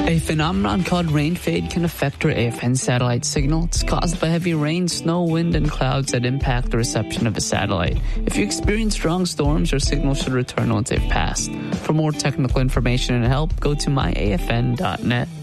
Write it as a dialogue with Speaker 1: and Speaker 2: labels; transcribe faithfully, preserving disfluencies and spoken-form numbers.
Speaker 1: A phenomenon called rain fade can affect your A F N satellite signal. It's caused by heavy rain, snow, wind, and clouds that impact the reception of a satellite. If you experience strong storms, your signal should return once they've passed. For more technical information and help, go to my A F N dot net.